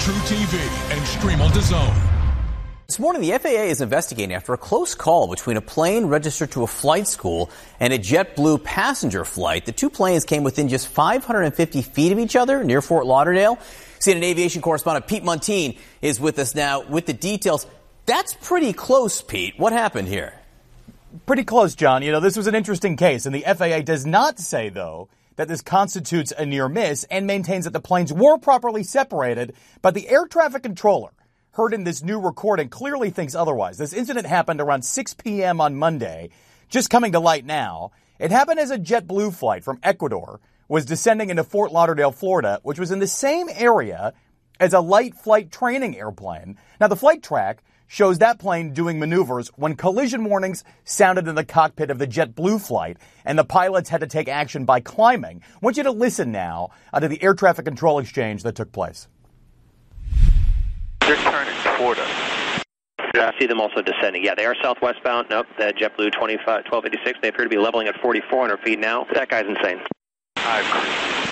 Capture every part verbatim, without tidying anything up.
True T V and stream on DAZN. This morning, the F A A is investigating after a close call between a plane registered to a flight school and a JetBlue passenger flight. The two planes came within just five hundred fifty feet of each other near Fort Lauderdale. C N N aviation correspondent Pete Muntean is with us now with the details. That's pretty close, Pete. What happened here? Pretty close, John. You know, this was an interesting case, and the F A A does not say, though, that this constitutes a near miss and maintains that the planes were properly separated, but the air traffic controller heard in this new recording clearly thinks otherwise. This incident happened around six p.m. on Monday, just coming to light now. It happened as a JetBlue flight from Ecuador was descending into Fort Lauderdale, Florida, which was in the same area as a light flight training airplane. Now, the flight track shows that plane doing maneuvers when collision warnings sounded in the cockpit of the JetBlue flight, and the pilots had to take action by climbing. I want you to listen now uh, to the air traffic control exchange that took place. They're turning toward us. I see them also descending. Yeah, they are southwestbound. Nope, the JetBlue twenty-five, twelve eighty-six. They appear to be leveling at forty-four hundred feet now. That guy's insane. I agree.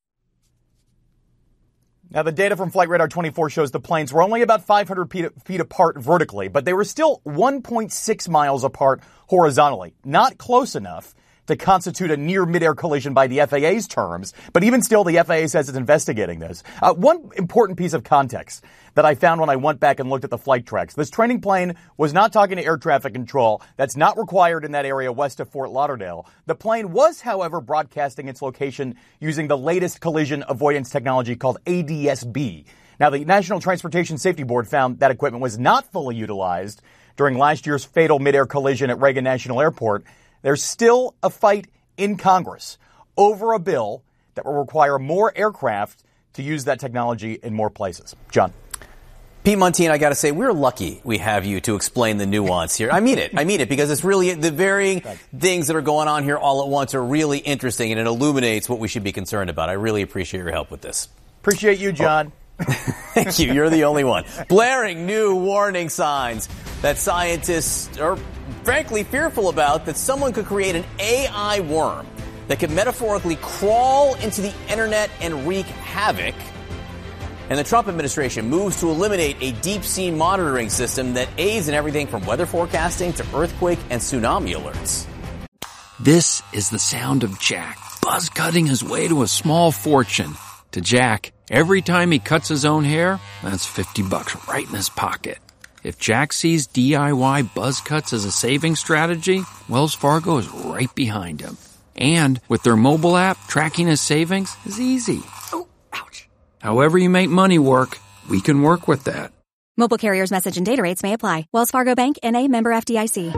Now, the data from Flight Radar twenty-four shows the planes were only about five hundred feet, feet apart vertically, but they were still one point six miles apart horizontally. Not close enough to constitute a near midair collision by the F A A's terms, but even still, the F A A says it's investigating this. Uh, one important piece of context that I found when I went back and looked at the flight tracks. This training plane was not talking to air traffic control. That's not required in that area west of Fort Lauderdale. The plane was, however, broadcasting its location using the latest collision avoidance technology called A D S B. Now, the National Transportation Safety Board found that equipment was not fully utilized during last year's fatal midair collision at Reagan National Airport. There's still a fight in Congress over a bill that will require more aircraft to use that technology in more places. John. Pete Muntean, I got to say, we're lucky we have you to explain the nuance here. I mean it. I mean it because it's really the varying things that are going on here all at once are really interesting, and it illuminates what we should be concerned about. I really appreciate your help with this. Appreciate you, John. Oh. Thank you. You're the only one. Blaring new warning signs that scientists are frankly fearful about, that someone could create an A I worm that could metaphorically crawl into the internet and wreak havoc. And the Trump administration moves to eliminate a deep-sea monitoring system that aids in everything from weather forecasting to earthquake and tsunami alerts. This is the sound of Jack buzz cutting his way to a small fortune. To Jack, every time he cuts his own hair, that's fifty bucks right in his pocket. If Jack sees D I Y buzz cuts as a saving strategy, Wells Fargo is right behind him. And with their mobile app, tracking his savings is easy. Oh, ouch. However you make money work, we can work with that. Mobile carriers' message and data rates may apply. Wells Fargo Bank, N A, member F D I C.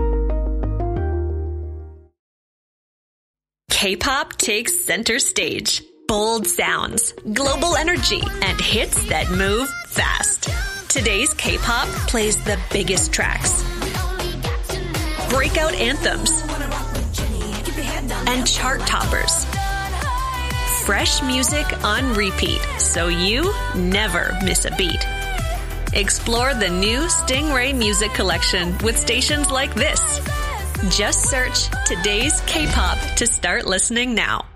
K-pop takes center stage. Bold sounds, global energy, and hits that move fast. Today's K-pop plays the biggest tracks, breakout anthems, and chart toppers. Fresh music on repeat, so you never miss a beat. Explore the new Stingray Music Collection with stations like this. Just search Today's K-pop to start listening now.